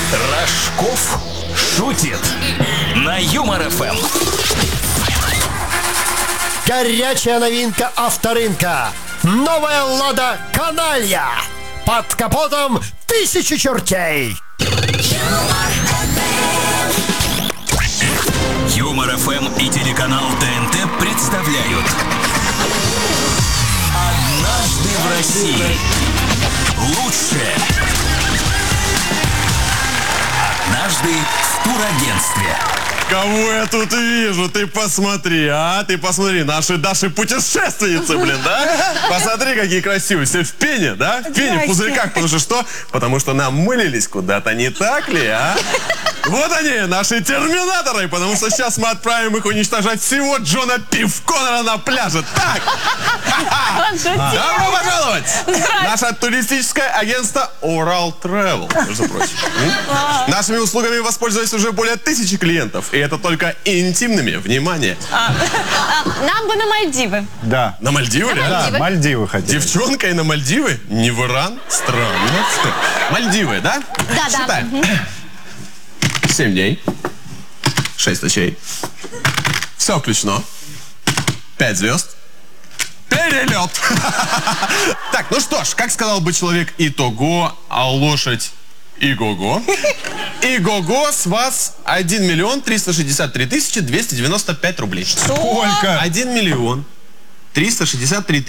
Рожков шутит на Юмор ФМ. Горячая новинка авторынка. Новая «Лада Каналья». Под капотом 1000 чертей. Юмор ФМ и телеканал ТНТ представляют «Однажды в России». Лучшее. Однажды в турагентстве. Кого я тут вижу? Ты посмотри, Ты посмотри, наши путешественницы, блин, да? Посмотри, какие красивые. Все в пене, да? В пене, в пузырьках. Потому что что? Потому что намылились куда-то, не так ли, Вот они, наши терминаторы, потому что сейчас мы отправим их уничтожать всего Джона Пивконера на пляже. Так! Добро пожаловать! Наше туристическое агентство Oral Travel, между прочим. Нашими услугами воспользовались уже более 1000 клиентов. И это только интимными. Внимание. Нам бы на Мальдивы. Да. На Мальдивы, реально? Да, Мальдивы хотели. Девчонка и на Мальдивы? Не в Иран? Странно. Мальдивы, да? Да, да. Считаем. 7 дней. 6 ночей. Все включено. 5 звезд. Перелет. Так, ну что ж, как сказал бы человек итого, а лошадь Иго-го. Иго-го с вас 1 363 295 рублей. Сколько? 1 363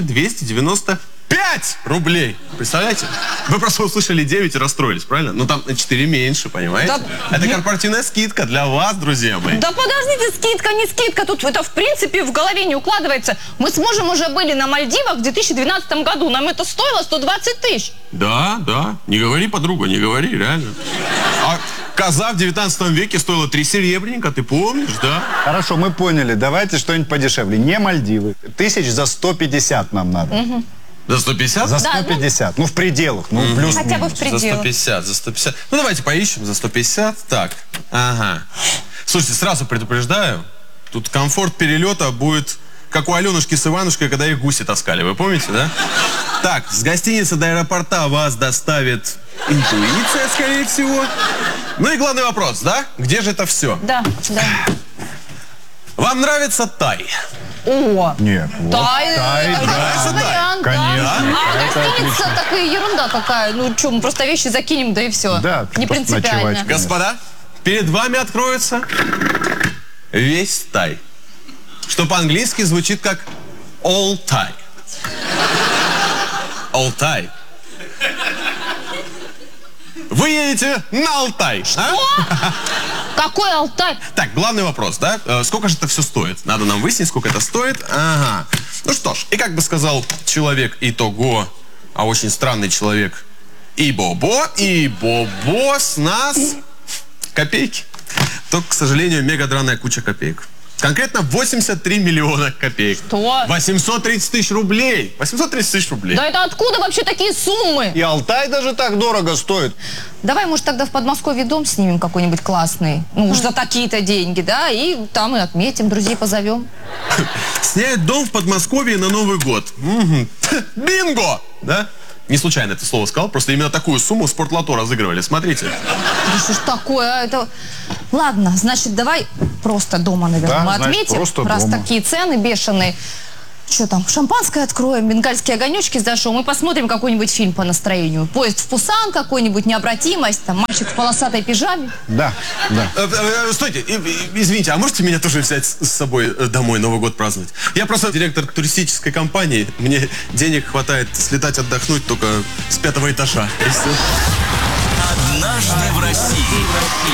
295 рублей. Представляете? Вы просто услышали 9 и расстроились, правильно? Ну там на 4 меньше, понимаете? Да. Это корпоративная скидка для вас, друзья мои. Да подождите, скидка, не скидка. Тут это в принципе в голове не укладывается. Мы с мужем уже были на Мальдивах в 2012 году. Нам это стоило 120 тысяч. Да, да. Не говори, подруга, не говори, реально. А коза в 19 веке стоила 3 серебряника, ты помнишь, да? Хорошо, мы поняли. Давайте что-нибудь подешевле. Не Мальдивы. 1000 за 150 нам надо. За 150? За 150. Ну, в пределах. Ну, плюс Хотя бы в пределах. За 150. Ну, давайте поищем за 150. Так, ага. Слушайте, сразу предупреждаю, тут комфорт перелета будет как у Аленушки с Иванушкой, когда их гуси таскали. Вы помните, да? Так, с гостиницы до аэропорта вас доставит интуиция, скорее всего. Ну и главный вопрос, да? Где же это все? Да, да. Вам нравится Тай? О! Нет. Вот. Тай, да. вариант, да. Конечно. А гостиница такая ерунда какая. Ну что, мы просто вещи закинем, да и все. Да, не просто принципиально. ночевать. Господа, перед вами откроется весь Тай. Что по-английски звучит как all Thai. All Thai. Вы едете на Алтай. Что? Какой Алтай? Так, главный вопрос, да? Сколько же это все стоит? Надо нам выяснить, сколько это стоит. Ага. Ну что ж, и как бы сказал человек итого, а очень странный человек Ибобо, с нас копейки. Только, к сожалению, мега драная куча копеек. Конкретно 83 миллиона копеек. Что? 830 тысяч рублей. 830 тысяч рублей. Да это откуда вообще такие суммы? И Алтай даже так дорого стоит. Давай, может, тогда в Подмосковье дом снимем какой-нибудь классный. Ну, уж за такие-то деньги, да? И там и отметим, друзей позовем. Снять дом в Подмосковье на Новый год. Бинго! Да? Не случайно это слово сказал, просто именно такую сумму в Спортлото разыгрывали. Смотрите. Да что ж такое, а? Это... Ладно, значит, давай просто дома, наверное, Да, мы значит, отметим. просто раз дома. такие цены бешеные. Что там, шампанское откроем, бенгальские огонечки зашел. Мы посмотрим какой-нибудь фильм по настроению. Поезд в Пусан какой-нибудь, необратимость, там мальчик в полосатой пижаме. Да, да. Стойте, извините, а можете меня тоже взять с собой домой Новый год праздновать? Я просто директор туристической компании. Мне денег хватает слетать отдохнуть только с 5-го этажа. «Однажды в России».